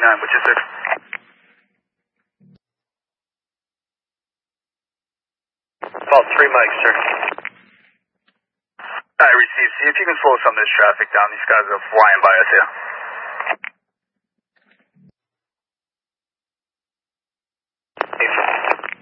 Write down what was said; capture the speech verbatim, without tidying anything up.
nine, which is six. About three mics, sir. I received. See if you can slow some of this traffic down. These guys are flying by us here.